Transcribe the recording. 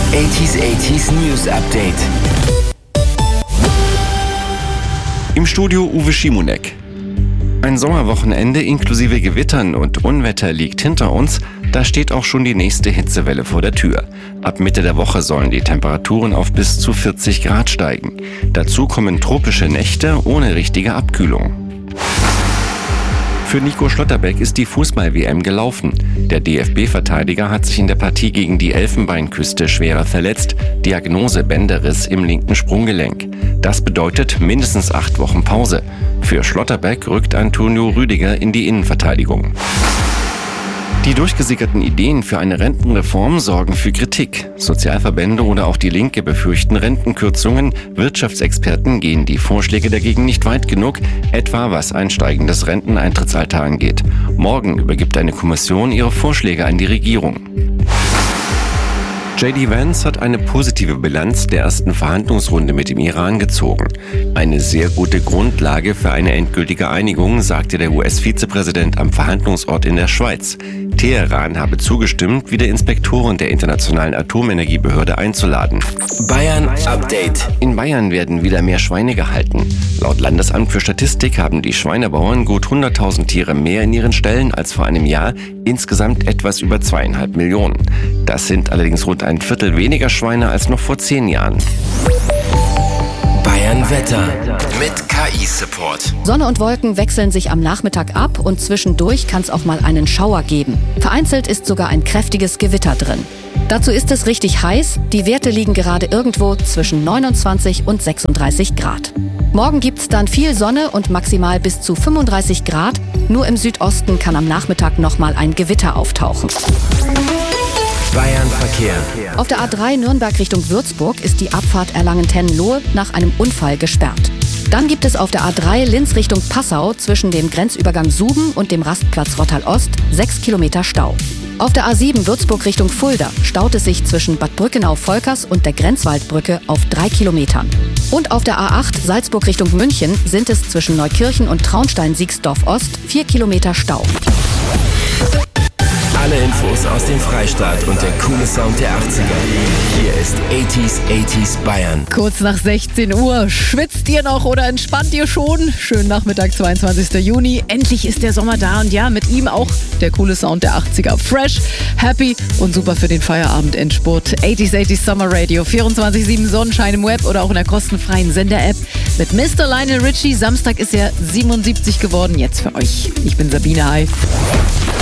80s News Update. Im Studio Uwe Schimonek. Ein Sommerwochenende inklusive Gewittern und Unwetter liegt hinter uns. Da steht auch schon die nächste Hitzewelle vor der Tür. Ab Mitte der Woche sollen die Temperaturen auf bis zu 40 Grad steigen. Dazu kommen tropische Nächte ohne richtige Abkühlung. Für Nico Schlotterbeck ist die Fußball-WM gelaufen. Der DFB-Verteidiger hat sich in der Partie gegen die Elfenbeinküste schwerer verletzt. Diagnose Bänderriss im linken Sprunggelenk. Das bedeutet mindestens 8 Wochen Pause. Für Schlotterbeck rückt Antonio Rüdiger in die Innenverteidigung. Die durchgesickerten Ideen für eine Rentenreform sorgen für Kritik. Sozialverbände oder auch die Linke befürchten Rentenkürzungen. Wirtschaftsexperten gehen die Vorschläge dagegen nicht weit genug, etwa was ein steigendes Renteneintrittsalter angeht. Morgen übergibt eine Kommission ihre Vorschläge an die Regierung. J.D. Vance hat eine positive Bilanz der ersten Verhandlungsrunde mit dem Iran gezogen. Eine sehr gute Grundlage für eine endgültige Einigung, sagte der US-Vizepräsident am Verhandlungsort in der Schweiz. Teheran habe zugestimmt, wieder Inspektoren der Internationalen Atomenergiebehörde einzuladen. Bayern Update. In Bayern werden wieder mehr Schweine gehalten. Laut Landesamt für Statistik haben die Schweinebauern gut 100.000 Tiere mehr in ihren Ställen als vor einem Jahr, insgesamt etwas über 2,5 Millionen. Das sind allerdings rund ein Viertel weniger Schweine als noch vor 10 Jahren. Bayern Wetter mit KI-Support. Sonne und Wolken wechseln sich am Nachmittag ab und zwischendurch kann es auch mal einen Schauer geben. Vereinzelt ist sogar ein kräftiges Gewitter drin. Dazu ist es richtig heiß. Die Werte liegen gerade irgendwo zwischen 29 und 36 Grad. Morgen gibt's dann viel Sonne und maximal bis zu 35 Grad. Nur im Südosten kann am Nachmittag nochmal ein Gewitter auftauchen. Bayern Verkehr. Auf der A3 Nürnberg Richtung Würzburg ist die Abfahrt Erlangen-Tenlohe nach einem Unfall gesperrt. Dann gibt es auf der A3 Linz Richtung Passau zwischen dem Grenzübergang Suben und dem Rastplatz Rottal-Ost 6 Kilometer Stau. Auf der A7 Würzburg Richtung Fulda staut es sich zwischen Bad Brückenau-Volkers und der Grenzwaldbrücke auf 3 Kilometern. Und auf der A8 Salzburg Richtung München sind es zwischen Neukirchen und Traunstein-Siegsdorf-Ost 4 Kilometer Stau. Alle Infos aus dem Freistaat und der coole Sound der 80er. Hier ist 80s Bayern. Kurz nach 16 Uhr. Schwitzt ihr noch oder entspannt ihr schon? Schönen Nachmittag, 22. Juni. Endlich ist der Sommer da und ja, mit ihm auch der coole Sound der 80er. Fresh, happy und super für den Feierabend-Endspurt. 80s Summer Radio. 24/7 Sonnenschein im Web oder auch in der kostenfreien Sender-App. Mit Mr. Lionel Richie. Samstag ist er 77 geworden. Jetzt für euch. Ich bin Sabine. Hi.